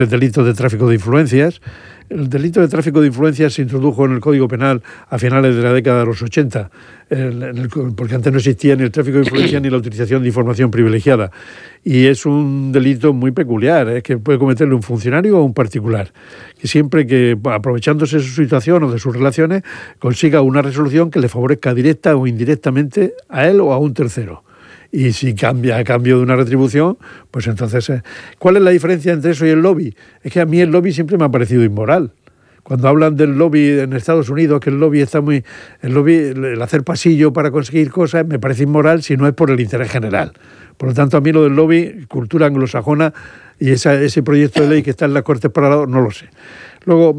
el delito de tráfico de influencias. El delito de tráfico de influencias se introdujo en el Código Penal a finales de la década de los 80, porque antes no existía ni el tráfico de influencias ni la utilización de información privilegiada. Y es un delito muy peculiar, que puede cometerlo un funcionario o un particular, que siempre que, aprovechándose de su situación o de sus relaciones, consiga una resolución que le favorezca directa o indirectamente a él o a un tercero. Y si cambia a cambio de una retribución, pues entonces, ¿cuál es la diferencia entre eso y el lobby? Es que a mí el lobby siempre me ha parecido inmoral. Cuando hablan del lobby en Estados Unidos, que el lobby está muy... el hacer pasillo para conseguir cosas, me parece inmoral si no es por el interés general. Por lo tanto, a mí lo del lobby, cultura anglosajona, y ese proyecto de ley que está en las Cortes Paraladas, no lo sé. Luego,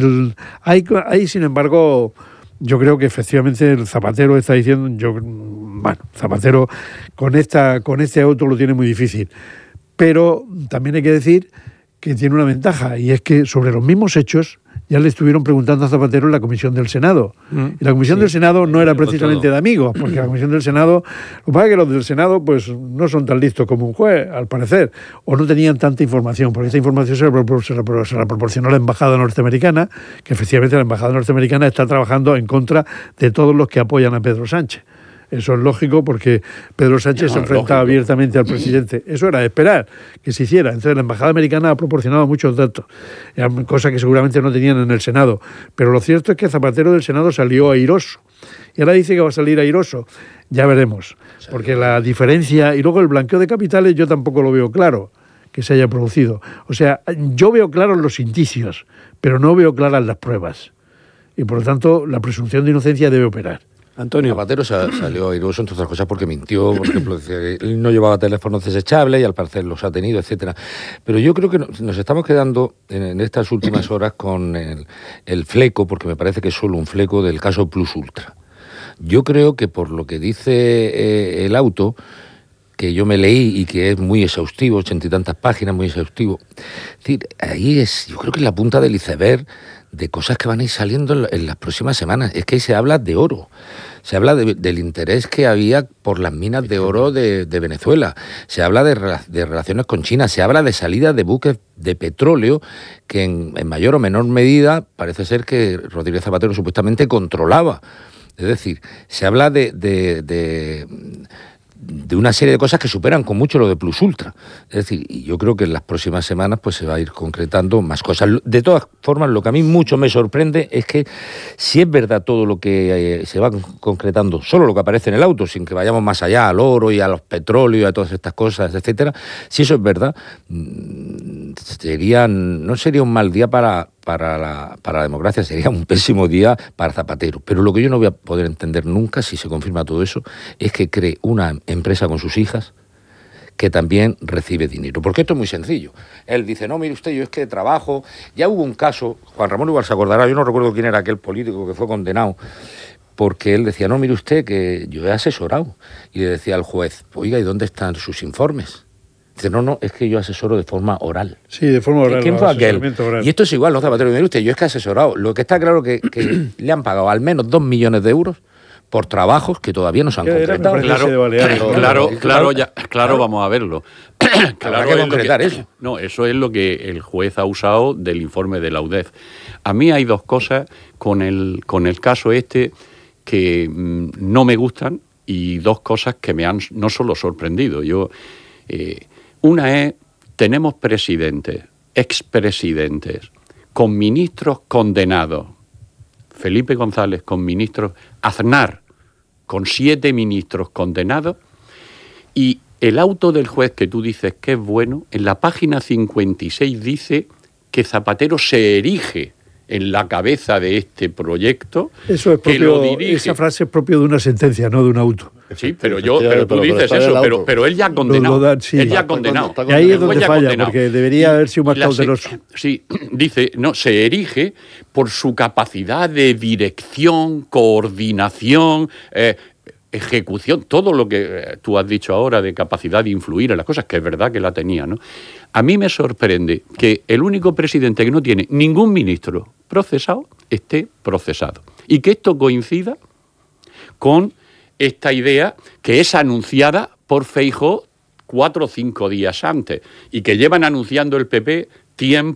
hay, sin embargo... Yo creo que efectivamente el Zapatero está diciendo, Zapatero con este auto lo tiene muy difícil. Pero también hay que decir que tiene una ventaja, y es que sobre los mismos hechos ya le estuvieron preguntando a Zapatero en la Comisión del Senado. Y la Comisión del Senado no era precisamente de amigos, porque la Comisión del Senado, lo que pasa es que los del Senado pues no son tan listos como un juez, al parecer, o no tenían tanta información, porque esta información se la proporcionó la Embajada norteamericana, que efectivamente la Embajada norteamericana está trabajando en contra de todos los que apoyan a Pedro Sánchez. Eso es lógico porque Pedro Sánchez se enfrentaba abiertamente al presidente. Eso era de esperar que se hiciera. Entonces la Embajada americana ha proporcionado muchos datos, cosa que seguramente no tenían en el Senado. Pero lo cierto es que Zapatero del Senado salió airoso. Y ahora dice que va a salir airoso. Ya veremos. Porque la diferencia... Y luego el blanqueo de capitales yo tampoco lo veo claro que se haya producido. O sea, yo veo claros los indicios, pero no veo claras las pruebas. Y por lo tanto la presunción de inocencia debe operar. Antonio. Zapatero salió airoso, entre otras cosas, porque mintió, por ejemplo, decía que él no llevaba teléfonos desechables y al parecer los ha tenido, etcétera. Pero yo creo que nos estamos quedando en estas últimas horas con el fleco, porque me parece que es solo un fleco del caso Plus Ultra. Yo creo que por lo que dice el auto, que yo me leí y que es muy exhaustivo, 80 y tantas páginas, muy exhaustivo, es decir, ahí yo creo que es la punta del iceberg de cosas que van a ir saliendo en las próximas semanas. Es que ahí se habla de oro, se habla del interés que había por las minas de oro de Venezuela, se habla de relaciones con China, se habla de salida de buques de petróleo que en mayor o menor medida parece ser que Rodríguez Zapatero supuestamente controlaba. Es decir, se habla de una serie de cosas que superan con mucho lo de Plus Ultra. Es decir, y yo creo que en las próximas semanas pues se va a ir concretando más cosas. De todas formas, lo que a mí mucho me sorprende es que si es verdad todo lo que se va concretando, solo lo que aparece en el auto, sin que vayamos más allá al oro y a los petróleos y a todas estas cosas, etcétera, si eso es verdad, no sería un mal día para la democracia, sería un pésimo día para Zapatero. Pero lo que yo no voy a poder entender nunca, si se confirma todo eso, es que cree una empresa con sus hijas que también recibe dinero. Porque esto es muy sencillo. Él dice, no, mire usted, yo es que trabajo... Ya hubo un caso, Juan Ramón igual se acordará, yo no recuerdo quién era aquel político que fue condenado, porque él decía, no, mire usted, que yo he asesorado. Y le decía al juez, oiga, ¿y dónde están sus informes? Dice, no, es que yo asesoro de forma oral. Sí, de forma oral. ¿Quién fue aquel? Oral. Y esto es igual, ¿no, Zapatero? Mire usted, yo es que he asesorado. Lo que está claro que le han pagado al menos 2 millones de euros por trabajos que todavía no se han concretado. Claro, vamos a verlo. Habrá que concretar eso. No, eso es lo que el juez ha usado del informe de la UDEF. A mí hay dos cosas con el caso este que no me gustan y dos cosas que me han no solo sorprendido. Una es, tenemos presidentes, expresidentes, con ministros condenados. Felipe González con ministros, Aznar con 7 ministros condenados, y el auto del juez que tú dices que es bueno, en la página 56 dice que Zapatero se erige en la cabeza de este proyecto. Eso es propio, esa frase es propio de una sentencia, no de un auto. Sí, pero tú dices eso, pero él ya ha condenado. Él ya ha condenado. Y ahí es donde falla, porque debería haber sido más cauteloso. Sí, dice, no, se erige por su capacidad de dirección, coordinación, ejecución, todo lo que tú has dicho ahora de capacidad de influir en las cosas, que es verdad que la tenía, ¿no? A mí me sorprende que el único presidente que no tiene ningún ministro procesado esté procesado. Y que esto coincida con esta idea que es anunciada por Feijóo 4 o 5 días antes y que llevan anunciando el PP tiempo